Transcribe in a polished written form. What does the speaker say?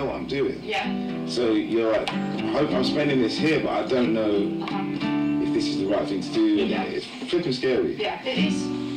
know what I'm doing. Yeah. So you're like, I'm spending this here, but I don't know if this is the right thing to do. And it's flipping scary. Yeah, it is.